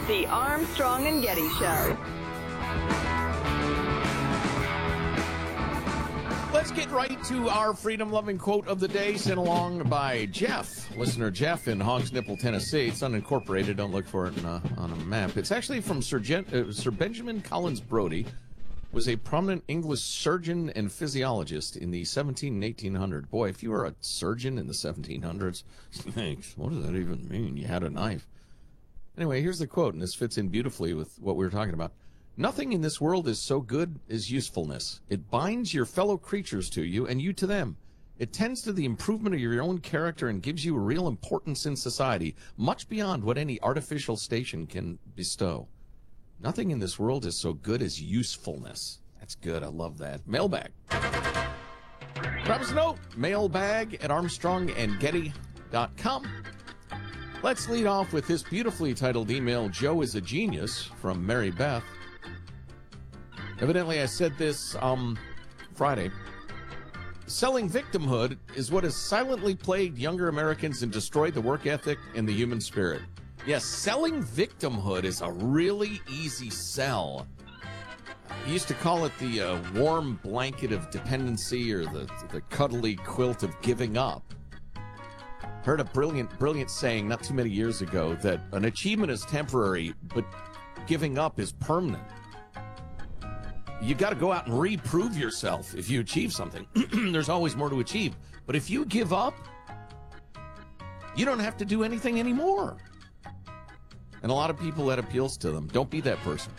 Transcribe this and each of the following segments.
The Armstrong and Getty Show. Let's get right to our freedom-loving quote of the day, sent along by Jeff, listener Jeff in Hogs Nipple, Tennessee. It's unincorporated. Don't look for it on a map. It's actually from Sir Benjamin Collins Brodie, was a prominent English surgeon and physiologist in the 17 and 1800s. Boy, if you were a surgeon in the 1700s, thanks. What does that even mean? You had a knife. Anyway, here's the quote, and this fits in beautifully with what we were talking about. Nothing in this world is so good as usefulness. It binds your fellow creatures to you and you to them. It tends to the improvement of your own character and gives you a real importance in society, much beyond what any artificial station can bestow. Nothing in this world is so good as usefulness. That's good. I love that. Mailbag. Drop us a note. Mailbag at ArmstrongandGetty.com. Let's lead off with this beautifully titled email, Joe is a Genius, from Mary Beth. Evidently, I said this Friday. Selling victimhood is what has silently plagued younger Americans and destroyed the work ethic and the human spirit. Yes, selling victimhood is a really easy sell. He used to call it the warm blanket of dependency, or the cuddly quilt of giving up. Heard a brilliant saying not too many years ago that an achievement is temporary, but giving up is permanent. You got to go out and reprove yourself if you achieve something. There's always more to achieve. But if you give up, you don't have to do anything anymore. And a lot of people, that appeals to them. Don't be that person.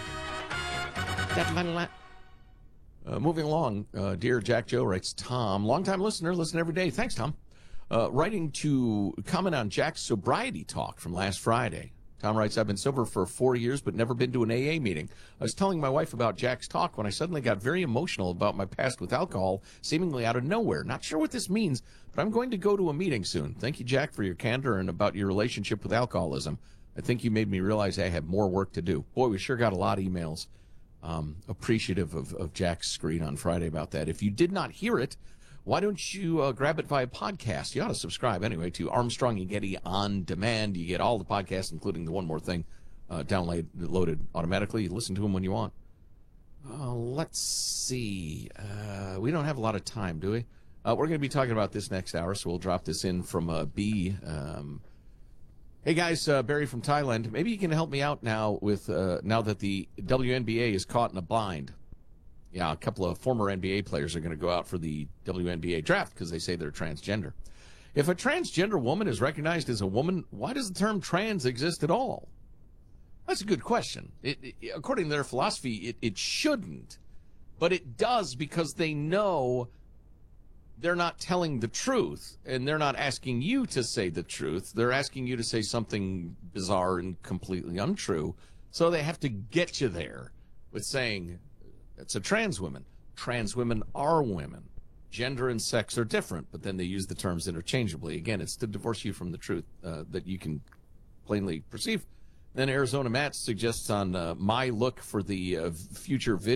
Moving along, dear Jack Joe, writes Tom, longtime listener, listen every day. Thanks, Tom. Writing to comment on Jack's sobriety talk from last Friday. Tom writes, I've been sober for 4 years, but never been to an AA meeting. I was telling my wife about Jack's talk when I suddenly got very emotional about my past with alcohol, seemingly out of nowhere. Not sure what this means, but I'm going to go to a meeting soon. Thank you, Jack, for your candor and about your relationship with alcoholism. I think you made me realize I have more work to do. Boy, we sure got a lot of emails appreciative of Jack's screed on Friday about that. If you did not hear it, why don't you grab it via podcast? You ought to subscribe anyway to Armstrong and Getty On Demand. You get all the podcasts, including the One More Thing, loaded automatically. You listen to them when you want. Let's see. We don't have a lot of time, do we? We're going to be talking about this next hour, so we'll drop this in from B. Hey, guys, Barry from Thailand. Maybe you can help me out now with now that the WNBA is caught in a bind. Yeah, a couple of former NBA players are going to go out for the WNBA draft because they say they're transgender. If a transgender woman is recognized as a woman, why does the term trans exist at all? That's a good question. According to their philosophy, it shouldn't. But it does because they know they're not telling the truth, and they're not asking you to say the truth. They're asking you to say something bizarre and completely untrue. So they have to get you there with saying, it's a trans woman. Trans women are women. Gender and sex are different, but then they use the terms interchangeably. Again, it's to divorce you from the truth that you can plainly perceive. Then Arizona Matt suggests on my look for the future video.